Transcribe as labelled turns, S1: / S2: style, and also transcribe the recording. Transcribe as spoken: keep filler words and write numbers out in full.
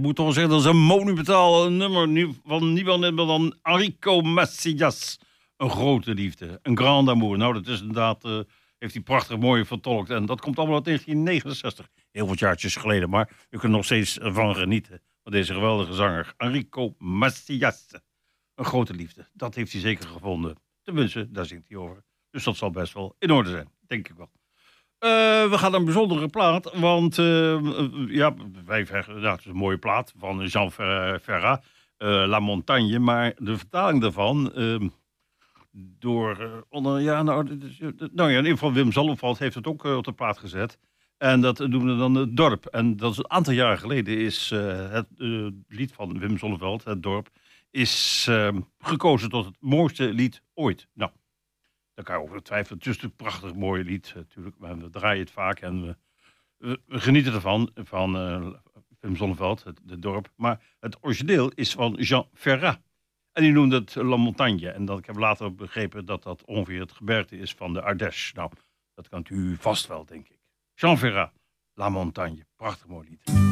S1: moet toch zeggen, dat is een monumentaal nummer van niemand minder dan Enrico Macias. Een grote liefde, een grand amour. Nou, dat is inderdaad, uh, heeft hij prachtig mooi vertolkt. En dat komt allemaal uit negentien negenenzestig. Heel wat jaartjes geleden, maar u kunt er nog steeds van genieten. Van deze geweldige zanger, Enrico Macias. Een grote liefde, dat heeft hij zeker gevonden. Tenminste, daar zingt hij over. Dus dat zal best wel in orde zijn, denk ik wel. Uh, we gaan naar een bijzondere plaat, want uh, uh, ja, wij, ja, het is een mooie plaat van Jean Ferrat, uh, La Montagne, maar de vertaling daarvan, uh, door, uh, onder, ja, nou, nou ja, in ieder geval Wim Zonneveld heeft het ook uh, op de plaat gezet. En dat doen we dan Het Dorp. En dat is een aantal jaren geleden is uh, het uh, lied van Wim Zonneveld, Het Dorp, is uh, gekozen tot het mooiste lied ooit. Nou, daar kan je over twijfelen. Het is natuurlijk een prachtig mooi lied, natuurlijk. Maar we draaien het vaak en we, we, we genieten ervan, van uh, Wim Zonneveld, het, het dorp. Maar het origineel is van Jean Ferrat. En die noemde het La Montagne. En dat, ik heb later begrepen dat dat ongeveer het gebergte is van de Ardèche. Nou, dat kan u vast wel, denk ik. Jean Ferrat, La Montagne. Prachtig mooi lied.